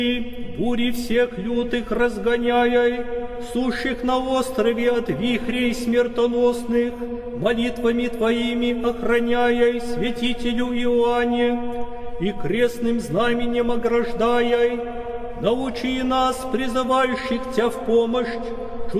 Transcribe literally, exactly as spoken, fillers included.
бури всех лютых разгоняй, сущих на острове от вихрей смертоносных, молитвами Твоими охраняй святителю Иоанне и крестным знаменем ограждаяй, научи нас, призывающих Тя в помощь,